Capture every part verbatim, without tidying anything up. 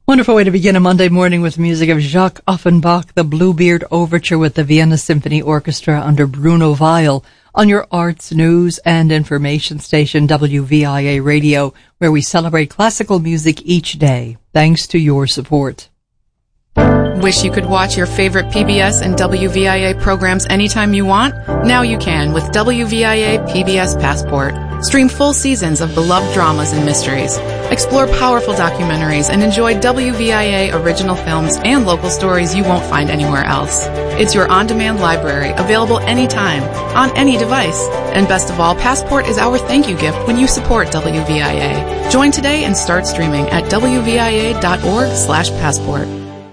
Wonderful way to begin a Monday morning with music of Jacques Offenbach, the Bluebeard Overture with the Vienna Symphony Orchestra under Bruno Weil on your arts, news, and information station W V I A Radio, where we celebrate classical music each day, thanks to your support. Wish you could watch your favorite P B S and W V I A programs anytime you want? Now you can with W V I A P B S Passport. Stream full seasons of beloved dramas and mysteries. Explore powerful documentaries and enjoy W V I A original films and local stories you won't find anywhere else. It's your on-demand library, available anytime, on any device. And best of all, Passport is our thank you gift when you support W V I A. Join today and start streaming at W V I A dot org slash passport.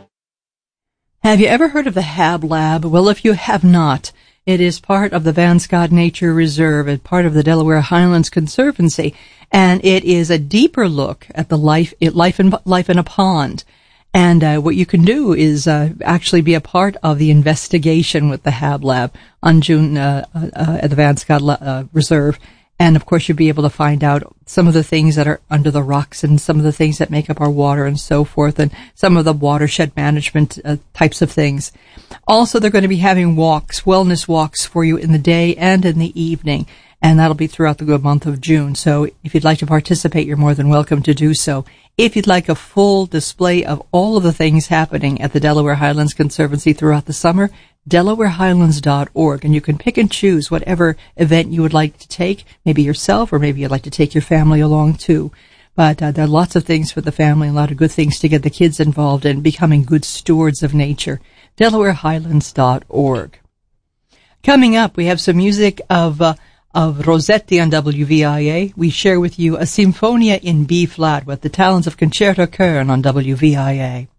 Have you ever heard of the Hab Lab? Well, if you have not, it is part of the Van Scott Nature Reserve and part of the Delaware Highlands Conservancy, and it is a deeper look at the life, life in, life in a pond. And uh, what you can do is uh, actually be a part of the investigation with the Hab Lab on June uh, uh, at the Van Scott uh, Reserve. And, of course, you'll be able to find out some of the things that are under the rocks and some of the things that make up our water and so forth, and some of the watershed management uh, types of things. Also, they're going to be having walks, wellness walks for you in the day and in the evening, and that'll be throughout the good month of June. So if you'd like to participate, you're more than welcome to do so. If you'd like a full display of all of the things happening at the Delaware Highlands Conservancy throughout the summer, Delaware Highlands dot org, and you can pick and choose whatever event you would like to take, maybe yourself, or maybe you'd like to take your family along too. But uh, there are lots of things for the family, a lot of good things to get the kids involved in becoming good stewards of nature. Delaware Highlands dot org. Coming up, we have some music of uh, of Rossetti on W V I A. We share with you a Sinfonia in B-flat with the talents of Concerto Köln on W V I A.